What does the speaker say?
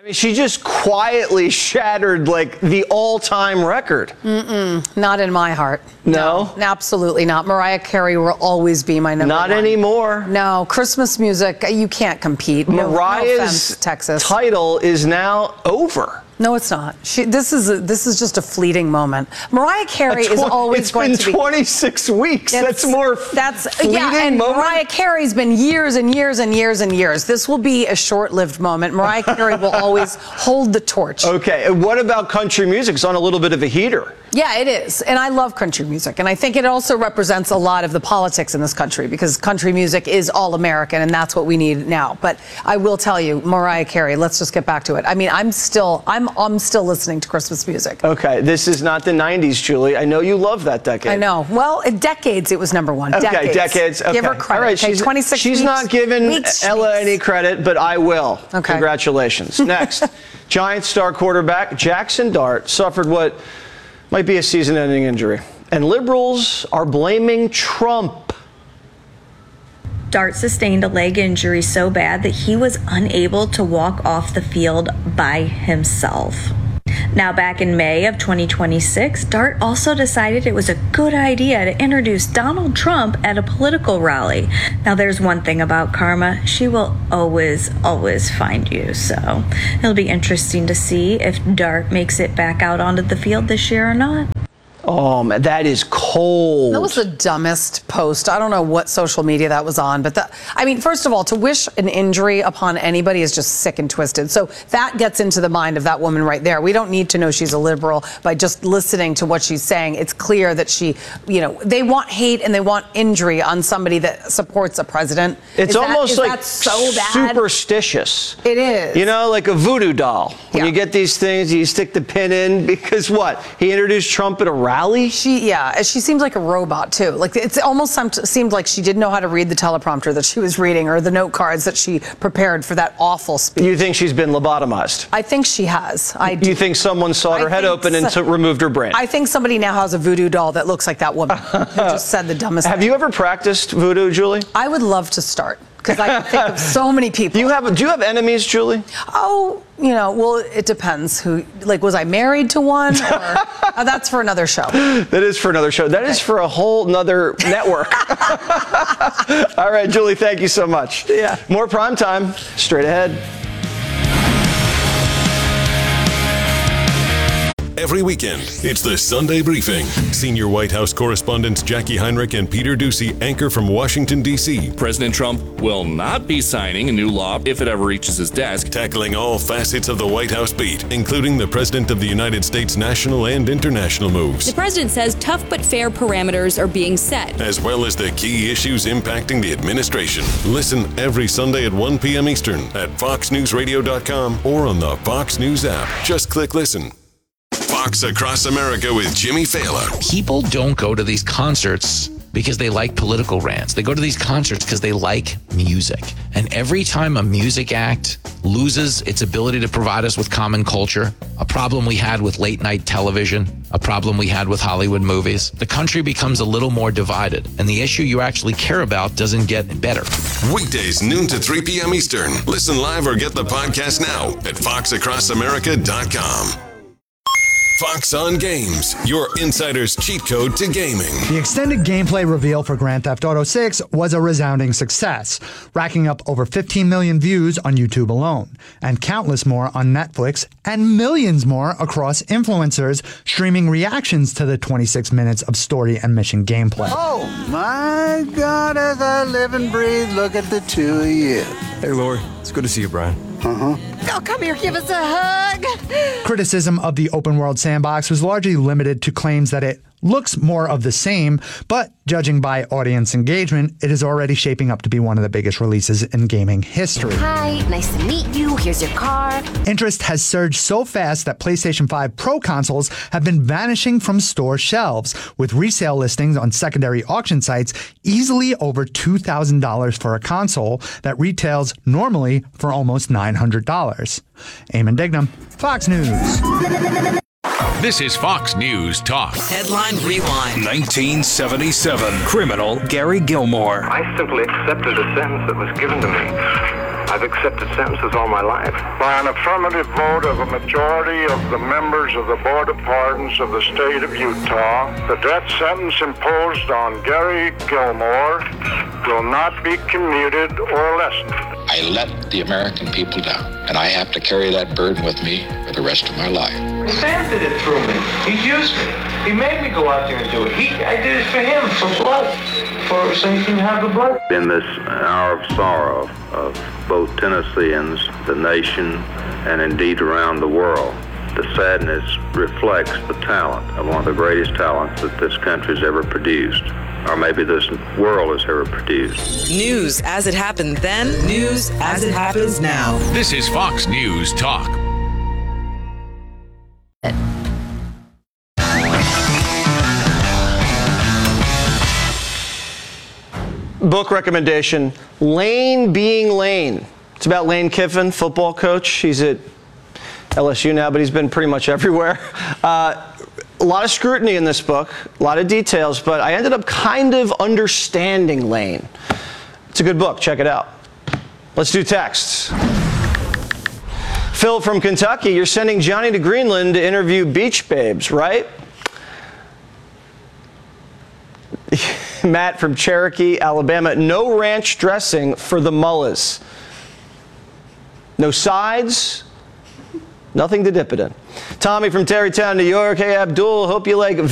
She just quietly shattered like the all-time record. Not in my heart. No? Absolutely not. Mariah Carey will always be my number one. Not anymore. No, Christmas music, you can't compete. Mariah's no offense, Texas. title is now over. No, it's not. This is just a fleeting moment. Mariah Carey is always going to be. It's been 26 weeks. That's more fleeting and moment. Mariah Carey's been years and years and years and years. This will be a short-lived moment. Mariah Carey will always hold the torch. Okay, and what about country music? It's on a little bit of a heater. Yeah, it is. And I love country music. And I think it also represents a lot of the politics in this country because country music is all American and that's what we need now. But I will tell you, Mariah Carey, let's just get back to it. I mean, I'm still listening to Christmas music. Okay, this is not the 90s, Julie. I know you love that decade. I know. Well, in decades, it was number one. Okay, decades. Okay. Give her credit. All right, okay, 26 she's weeks, not giving Ella any credit, but I will. Okay. Congratulations. Next, Giants star quarterback Jackson Dart suffered what might be a season-ending injury. And liberals are blaming Trump. Dart sustained a leg injury so bad that he was unable to walk off the field by himself. Now, back in May of 2026, Dart also decided it was a good idea to introduce Donald Trump at a political rally. Now, there's one thing about karma. She will always, always find you. So it'll be interesting to see if Dart makes it back out onto the field this year or not. Oh, man, that is cold. That was the dumbest post. I don't know what social media that was on, but I mean, first of all, to wish an injury upon anybody is just sick and twisted. So that gets into the mind of that woman right there. We don't need to know she's a liberal by just listening to what she's saying. It's clear that she, they want hate and they want injury on somebody that supports a president. It's almost like so bad? Superstitious. It is. Like a voodoo doll. When you get these things, you stick the pin in because what? He introduced Trump at a rally? She seems like a robot too. Like it almost seemed like she didn't know how to read the teleprompter that she was reading or the note cards that she prepared for that awful speech. You think she's been lobotomized? I think she has. You think someone sawed her head open and removed her brain? I think somebody now has a voodoo doll that looks like that woman who just said the dumbest thing. Have you ever practiced voodoo, Julie? I would love to start because I can think of so many people. Do you have enemies, Julie? Oh, well, it depends who. Like, was I married to one? Or, that's for another show. That is for another show. That is for a whole nother network. All right, Julie, thank you so much. Yeah. More prime time straight ahead. Every weekend, it's the Sunday Briefing. Senior White House correspondents Jackie Heinrich and Peter Doocy anchor from Washington, D.C. President Trump will not be signing a new law if it ever reaches his desk. Tackling all facets of the White House beat, including the President of the United States' national and international moves. The president says tough but fair parameters are being set, as well as the key issues impacting the administration. Listen every Sunday at 1 p.m. Eastern at FoxNewsRadio.com or on the Fox News app. Just click listen. Fox Across America with Jimmy Fallon. People don't go to these concerts because they like political rants. They go to these concerts because they like music. And every time a music act loses its ability to provide us with common culture, a problem we had with late night television, a problem we had with Hollywood movies, the country becomes a little more divided. And the issue you actually care about doesn't get better. Weekdays, noon to 3 p.m. Eastern. Listen live or get the podcast now at foxacrossamerica.com. Fox on Games, your insider's cheat code to gaming. The extended gameplay reveal for Grand Theft Auto 6 was a resounding success, racking up over 15 million views on YouTube alone, and countless more on Netflix, and millions more across influencers streaming reactions to the 26 minutes of story and mission gameplay. Oh my God, as I live and breathe, look at the two of you. Hey, Lori. It's good to see you, Brian. Oh, come here, give us a hug. Criticism of the open world sandbox was largely limited to claims that it looks more of the same, but judging by audience engagement, it is already shaping up to be one of the biggest releases in gaming history. Hi, nice to meet you. Here's your car. Interest has surged so fast that PlayStation 5 Pro consoles have been vanishing from store shelves, with resale listings on secondary auction sites easily over $2,000 for a console that retails normally for almost $900. Eamon Dignam, Fox News. This is Fox News Talk. Headline Rewind. 1977. Criminal Gary Gilmore. I simply accepted a sentence that was given to me. I've accepted sentences all my life. By an affirmative vote of a majority of the members of the Board of Pardons of the state of Utah, the death sentence imposed on Gary Gilmore will not be commuted or lessened. I let the American people down, and I have to carry that burden with me for the rest of my life. Sam did it through me. He used me. He made me go out there and do it. I did it for him, for blood, so he can have the blood. In this hour of sorrow of both Tennesseans, the nation, and indeed around the world, the sadness reflects the talent of one of the greatest talents that this country's ever produced, or maybe this world has ever produced. News as it happened then, news as it happens now. This is Fox News Talk. Book recommendation, Lane Being Lane. It's about Lane Kiffin, football coach. He's at LSU now, but he's been pretty much everywhere. A lot of scrutiny in this book, a lot of details, but I ended up kind of understanding Lane. It's a good book. Check it out. Let's do texts. Phil from Kentucky, you're sending Johnny to Greenland to interview beach babes, right? Matt from Cherokee, Alabama, no ranch dressing for the mullahs. No sides, nothing to dip it in. Tommy from Tarrytown, New York, hey Abdul, hope you like